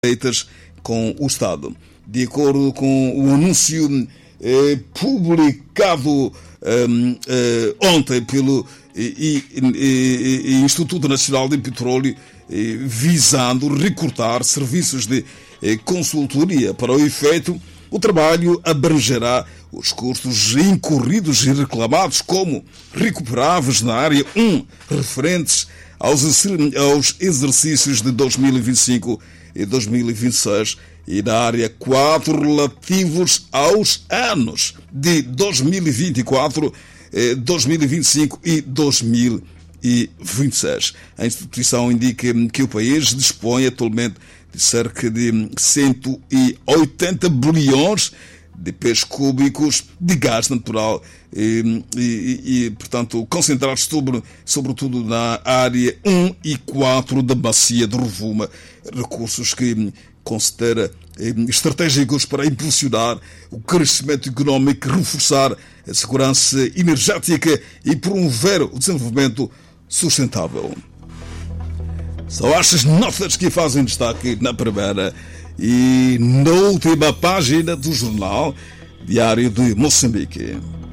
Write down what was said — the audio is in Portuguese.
feitas com o Estado. De acordo com o anúncio publicado ontem pelo Instituto Nacional de Petróleo, visando recortar serviços de consultoria para o efeito, o trabalho abrangerá os custos incorridos e reclamados como recuperáveis na área 1, referentes aos exercícios de 2025 e 2026, e na área 4, relativos aos anos de 2024, 2025 e 2026. A instituição indica que o país dispõe atualmente de cerca de 180 bilhões de pés cúbicos de gás natural portanto, concentrados sobretudo na área 1 e 4 da bacia de Rovuma, recursos que considera estratégicos para impulsionar o crescimento económico, reforçar a segurança energética e promover o desenvolvimento sustentável. São estas notas que fazem destaque na primeira e na última página do Jornal Diário de Moçambique.